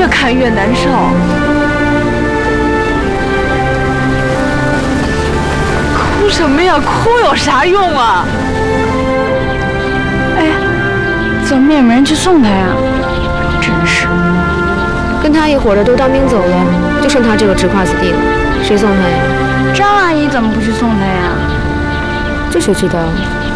越看越难受。哭什么呀？哭有啥用啊？哎，怎么也没人去送他呀？真是， 跟他一伙的都当兵走了，就剩他这个直胯子弟了，谁送他呀？ 张阿姨怎么不去送他呀？ 这谁知道？